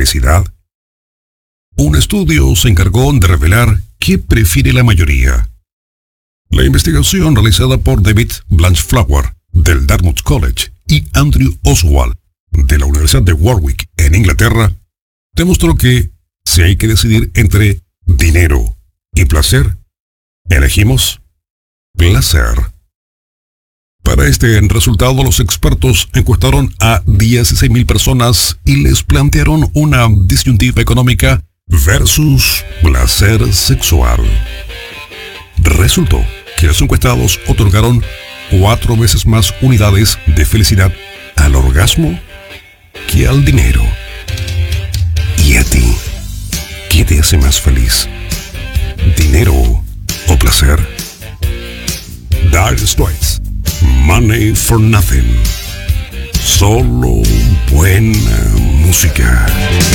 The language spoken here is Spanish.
felicidad? Un estudio se encargó de revelar qué prefiere la mayoría. La investigación realizada por David Blanchflower del Dartmouth College y Andrew Oswald de la Universidad de Warwick en Inglaterra demostró que si hay que decidir entre dinero y placer, elegimos placer. Para este resultado, los expertos encuestaron a 16.000 personas y les plantearon una disyuntiva económica versus placer sexual. Resultó que los encuestados otorgaron 4 veces más unidades de felicidad al orgasmo que al dinero. ¿Y a ti? ¿Qué te hace más feliz? ¿Dinero o placer? Dire Straits, Money for Nothing. Solo buena música.